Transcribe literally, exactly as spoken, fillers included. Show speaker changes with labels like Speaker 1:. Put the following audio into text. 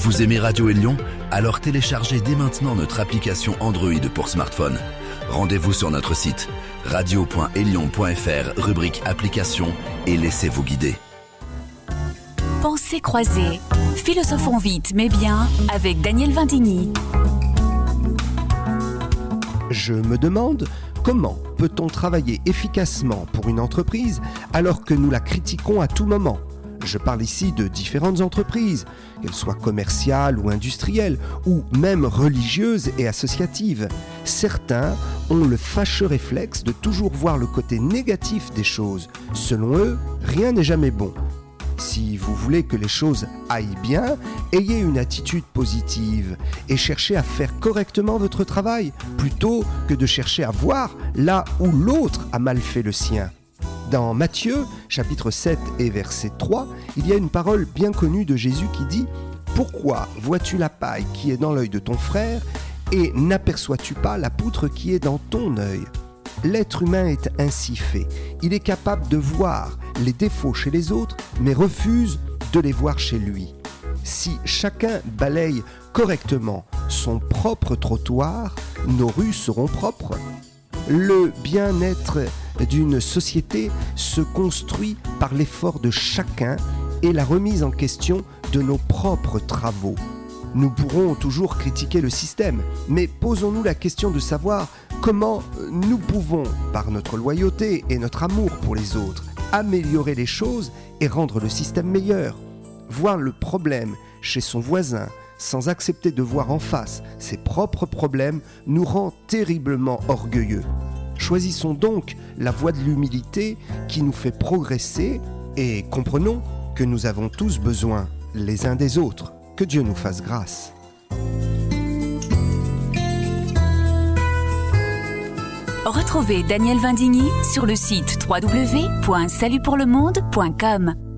Speaker 1: Vous aimez Radio Élion ? Alors téléchargez dès maintenant notre application Android pour smartphone. Rendez-vous sur notre site radio point élion point f r, rubrique applications, et laissez-vous guider.
Speaker 2: Pensées croisées. Philosophons vite mais bien avec Daniel Vindigny.
Speaker 3: Je me demande comment peut-on travailler efficacement pour une entreprise alors que nous la critiquons à tout moment ? Je parle ici de différentes entreprises, qu'elles soient commerciales ou industrielles, ou même religieuses et associatives. Certains ont le fâcheux réflexe de toujours voir le côté négatif des choses. Selon eux, rien n'est jamais bon. Si vous voulez que les choses aillent bien, ayez une attitude positive et cherchez à faire correctement votre travail, plutôt que de chercher à voir là où l'autre a mal fait le sien. Dans Matthieu, chapitre sept et verset trois, il y a une parole bien connue de Jésus qui dit « Pourquoi vois-tu la paille qui est dans l'œil de ton frère et n'aperçois-tu pas la poutre qui est dans ton œil ?» L'être humain est ainsi fait. Il est capable de voir les défauts chez les autres, mais refuse de les voir chez lui. Si chacun balaye correctement son propre trottoir, nos rues seront propres. Le bien-être d'une société se construit par l'effort de chacun et la remise en question de nos propres travaux. Nous pourrons toujours critiquer le système, mais posons-nous la question de savoir comment nous pouvons, par notre loyauté et notre amour pour les autres, améliorer les choses et rendre le système meilleur. Voir le problème chez son voisin sans accepter de voir en face ses propres problèmes nous rend terriblement orgueilleux. Choisissons donc la voie de l'humilité qui nous fait progresser et comprenons que nous avons tous besoin les uns des autres. Que Dieu nous fasse grâce.
Speaker 2: Retrouvez Daniel Vindigny sur le site w w w point salut pour le monde point com.